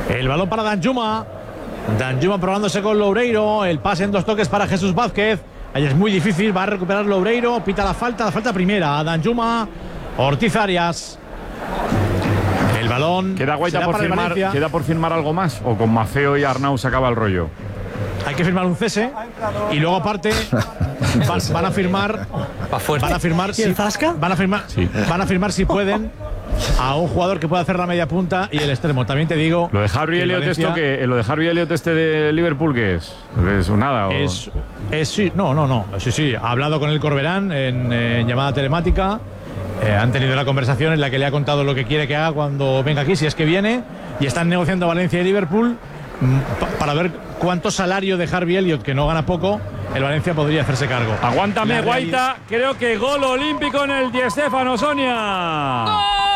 El balón para Danjuma. Danjuma probándose con Loureiro. El pase en 2 toques para Jesús Vázquez. Ahí es muy difícil. Va a recuperar Loureiro. Pita la falta primera. Danjuma. Ortiz Arias. El balón. ¿Queda Guaita por firmar? ¿Queda por firmar algo más? ¿O con Maceo y Arnau se acaba el rollo? Hay que firmar un cese. Y luego, aparte, van a firmar. Van a firmar. ¿Y el Zasca? Van a firmar si pueden. A un jugador que pueda hacer la media punta y el extremo. También te digo. Lo de Harvey Elliott, lo de Harvey Elliott de Liverpool, ¿qué es? ¿Es un nada? Sí, no. Sí. Ha hablado con el Corberán en llamada telemática. Han tenido una conversación en la que le ha contado lo que quiere que haga cuando venga aquí, si es que viene. Y están negociando Valencia y Liverpool para ver cuánto salario de Harvey Elliott, que no gana poco, el Valencia podría hacerse cargo. Aguántame, Guaita. Creo que gol olímpico en el Di Stéfano, Sonia.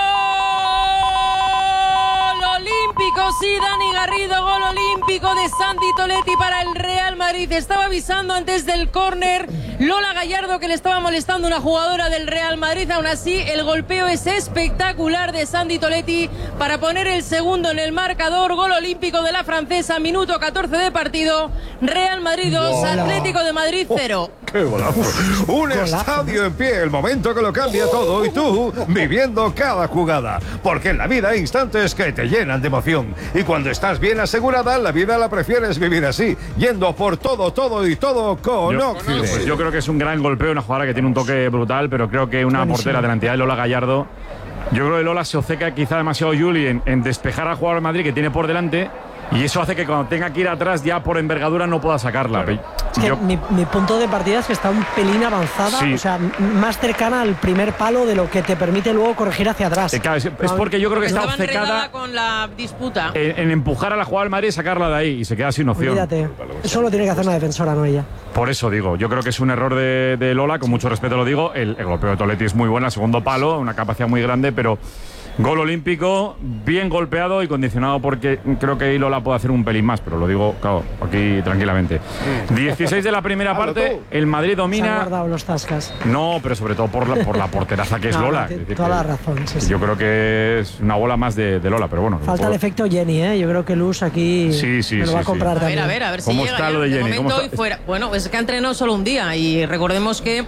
Olímpico, sí, Dani Garrido, gol olímpico de Santi Toletti para el Real Madrid. Estaba avisando antes del córner Lola Gallardo que le estaba molestando una jugadora del Real Madrid. Aún así, el golpeo es espectacular de Santi Toletti para poner el segundo en el marcador. Gol olímpico de la francesa, minuto 14 de partido. Real Madrid 2, Atlético de Madrid 0. ¡Qué golazo! Un estadio en pie, el momento que lo cambia todo, y tú viviendo cada jugada. Porque en la vida hay instantes que te llenan de emoción. Y cuando estás bien asegurada, la vida la prefieres vivir así, yendo por todo con Oxide. Pues yo creo que es un gran golpeo, una jugadora que tiene un toque brutal, pero creo que una portera de la entidad de Lola Gallardo. Yo creo que Lola se obceca quizá demasiado Juli en despejar al jugador de Madrid que tiene por delante. Y eso hace que cuando tenga que ir atrás ya por envergadura no pueda sacarla. Claro. Es que mi punto de partida es que está un pelín avanzada, o sea, más cercana al primer palo de lo que te permite luego corregir hacia atrás. Es porque yo creo que está obcecada con la disputa en empujar a la jugadora del Madrid y sacarla de ahí, y se queda sin opción. Olvídate, eso lo tiene que hacer una defensora, no ella. Por eso digo, yo creo que es un error de Lola, con mucho respeto lo digo. El golpeo de Toletti es muy bueno, segundo palo, una capacidad muy grande, pero gol olímpico, bien golpeado y condicionado, porque creo que ahí Lola puede hacer un pelín más, pero lo digo, claro, aquí tranquilamente. 16 de la primera parte, el Madrid domina. Se han guardado los tascas. No, pero sobre todo por la porteraza que es Lola. Toda la razón, sí. Yo creo que es una bola más de Lola, pero bueno. Falta el efecto Jenny, ¿eh? Yo creo que Luz aquí me lo va a comprar también. A ver si ¿Cómo llega está lo de Jenny? momento y fuera. Bueno, es que ha entrenado solo un día y recordemos que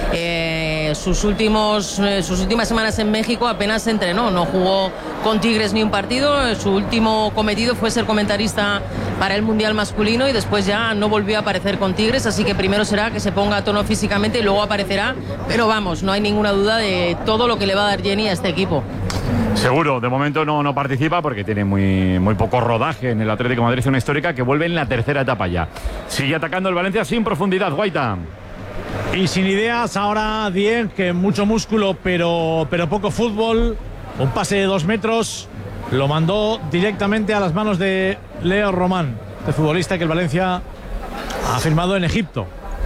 sus últimas semanas en México apenas entrenó, no jugó con Tigres ni un partido. Su último cometido fue ser comentarista para el Mundial masculino y después ya no volvió a aparecer con Tigres, así que primero será que se ponga a tono físicamente y luego aparecerá, pero vamos, no hay ninguna duda de todo lo que le va a dar Jenny a este equipo. Seguro, de momento no participa porque tiene muy poco rodaje en el Atlético de Madrid, una histórica que vuelve en la tercera etapa ya. Sigue atacando el Valencia sin profundidad, Guaita. Y sin ideas, ahora Dieng, que mucho músculo pero poco fútbol. Un pase de 2 metros, lo mandó directamente a las manos de Leo Román, el futbolista que el Valencia ha firmado en Egipto.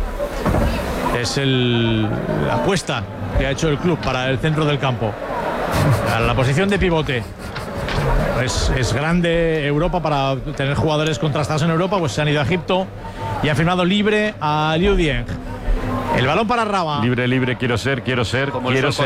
Es la apuesta que ha hecho el club para el centro del campo, a la posición de pivote. Es grande Europa para tener jugadores contrastados en Europa, pues se han ido a Egipto y han firmado libre a Liu Dieng. El balón para Raba. Libre, quiero ser libre. Quiero ser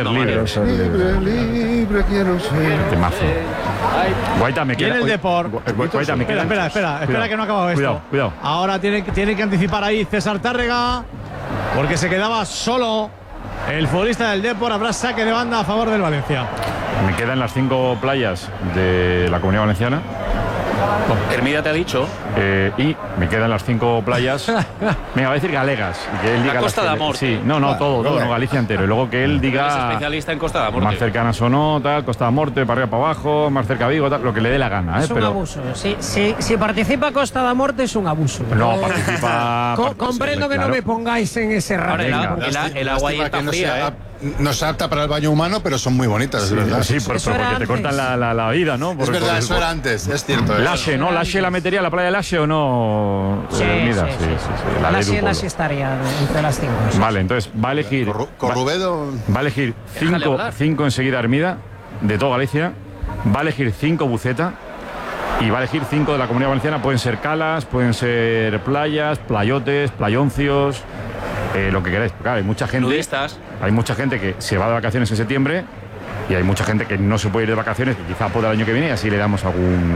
libre, quiero ser. Temazo. Guaita, me queda. Tiene el Depor. Guaita, me queda. Espera que no ha acabado esto. Cuidado. Ahora tiene que anticipar ahí César Tárrega, porque se quedaba solo el futbolista del Depor. Habrá saque de banda a favor del Valencia. Me quedan las 5 playas de la Comunidad Valenciana. Hermida te ha dicho. Y me quedan las 5 playas. Venga, va a decir galegas. Y que él diga la Costa de Amor. Sí, no, todo, no, Galicia entero. Y luego que él diga. Es especialista en Costa de Amor. Más cercanas o no, tal, Costa de Amor, para arriba, para abajo, más cerca Vigo, tal, lo que le dé la gana. Es un abuso. Si participa Costa de Amor es un abuso. No, participa. Comprendo que no me pongáis en ese rato. El agua ahí está fría, no es apta para el baño humano, pero son muy bonitas, es verdad. Sí, porque te cortan la vida, ¿no? Es verdad, eso era antes, es cierto. Lashe, ¿no? ¿Lashe la metería a la playa de Lashe o no? Sí. Lashe estaría entre las 5. Vale, entonces va a elegir. Corrubedo. Va a elegir 5 enseguida Hermida, de toda Galicia. Va a elegir 5 Buceta. Y va a elegir 5 de la Comunidad Valenciana. Pueden ser calas, pueden ser playas, playotes, playoncios. Lo que queráis. Claro, hay mucha gente que se va de vacaciones en septiembre y hay mucha gente que no se puede ir de vacaciones, que quizá pueda el año que viene, y así le damos algún